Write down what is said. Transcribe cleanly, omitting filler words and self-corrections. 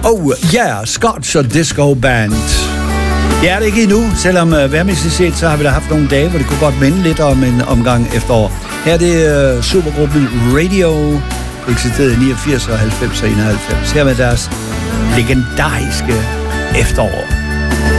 Oh, yeah, Scotch og Disco Band. Det er det ikke endnu, selvom værmæssigt set, så har vi da haft nogle dage, hvor det kunne godt minde lidt om en omgang efterår. Her er det supergruppen Radio, eksisterede i 89 og 90 og 91. Her med deres legendariske efterår.